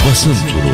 Basın Turu.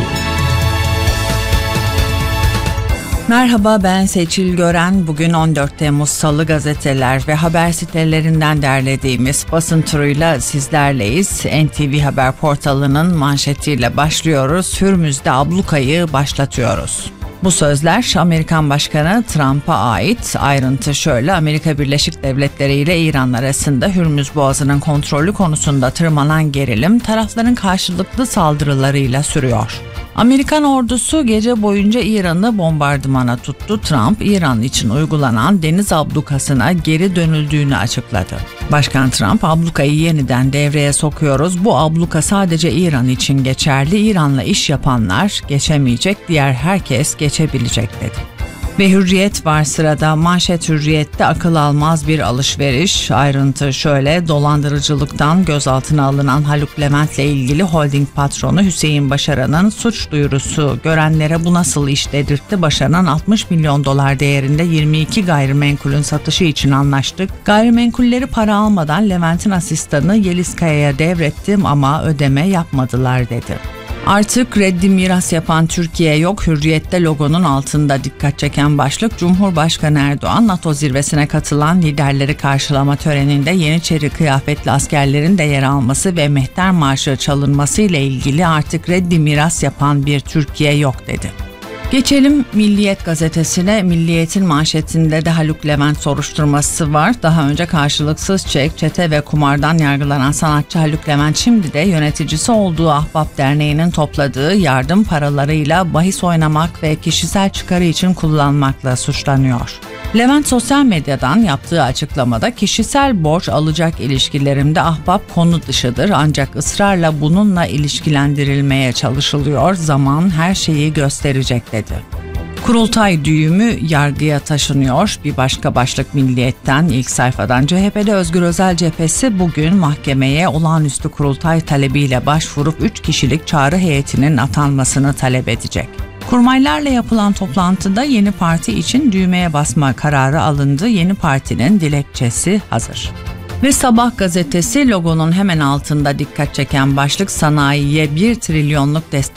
Merhaba, ben Seçil Gören. Bugün 14 Temmuz Salı gazeteler ve haber sitelerinden derlediğimiz basın turuyla sizlerleyiz. NTV Haber portalının manşetiyle başlıyoruz. Hürmüz'de ablukayı başlatıyoruz. Bu sözler Amerikan Başkanı Trump'a ait. Ayrıntı şöyle: Amerika Birleşik Devletleri ile İran arasında Hürmüz Boğazı'nın kontrolü konusunda tırmanan gerilim tarafların karşılıklı saldırılarıyla sürüyor. Amerikan ordusu gece boyunca İran'ı bombardımana tuttu. Trump, İran için uygulanan deniz ablukasına geri dönüldüğünü açıkladı. Başkan Trump, ablukayı yeniden devreye sokuyoruz. Bu abluka sadece İran için geçerli. İran'la iş yapanlar geçemeyecek, diğer herkes geçebilecek dedi. Ve Hürriyet var sırada. Manşet Hürriyet'te akıl almaz bir alışveriş. Ayrıntı şöyle: dolandırıcılıktan gözaltına alınan Haluk Levent'le ilgili holding patronu Hüseyin Başaran'ın suç duyurusu görenlere bu nasıl iş dedirtti. Başaran 60 milyon dolar değerinde 22 gayrimenkulün satışı için anlaştık. Gayrimenkulleri para almadan Levent'in asistanı Yeliz Kaya'ya devrettim ama ödeme yapmadılar dedi. Artık reddi miras yapan Türkiye yok. Hürriyet'te logonun altında dikkat çeken başlık: Cumhurbaşkanı Erdoğan, NATO zirvesine katılan liderleri karşılama töreninde Yeniçeri kıyafetli askerlerin de yer alması ve Mehter Marşı çalınması ile ilgili artık reddi miras yapan bir Türkiye yok dedi. Geçelim Milliyet gazetesine. Milliyet'in manşetinde de Haluk Levent soruşturması var. Daha önce karşılıksız çek, çete ve kumardan yargılanan sanatçı Haluk Levent şimdi de yöneticisi olduğu Ahbap Derneği'nin topladığı yardım paralarıyla bahis oynamak ve kişisel çıkarı için kullanmakla suçlanıyor. Levent sosyal medyadan yaptığı açıklamada kişisel borç alacak ilişkilerimde ahbap konu dışıdır, ancak ısrarla bununla ilişkilendirilmeye çalışılıyor, zaman her şeyi gösterecek dedi. Kurultay düğümü yargıya taşınıyor. Bir başka başlık Milliyet'ten, ilk sayfadan: CHP'de Özgür Özel cephesi bugün mahkemeye olağanüstü kurultay talebiyle başvurup 3 kişilik çağrı heyetinin atanmasını talep edecek. Kurmaylarla yapılan toplantıda yeni parti için düğmeye basma kararı alındı. Yeni partinin dilekçesi hazır. Ve Sabah gazetesi logonun hemen altında dikkat çeken başlık: sanayiye 1 trilyonluk destek